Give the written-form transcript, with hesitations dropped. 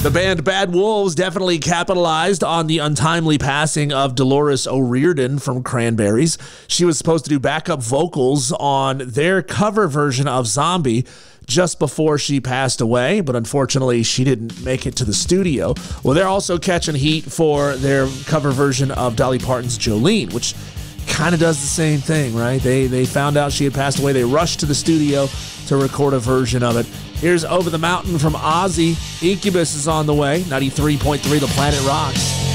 The band Bad Wolves definitely capitalized on the untimely passing of Dolores O'Riordan from Cranberries. She was supposed to do backup vocals on their cover version of Zombie just before she passed away, but unfortunately she didn't make it to the studio. Well, they're also catching heat for their cover version of Dolly Parton's Jolene, which kind of does the same thing, right? They found out she had passed away. They rushed to the studio to record a version of it. Here's Over the Mountain from Ozzy. Incubus is on the way. 93.3 The Planet Rocks.